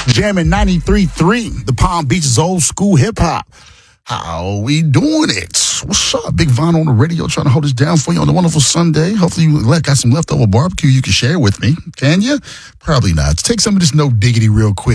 Jamming 93.3, the Palm Beach's old school hip hop. How we doing it? What's up? Big Von on the radio trying to hold this down for you on a wonderful Sunday. Hopefully you got some leftover barbecue you can share with me. Can you? Probably not. Take some of this no diggity real quick.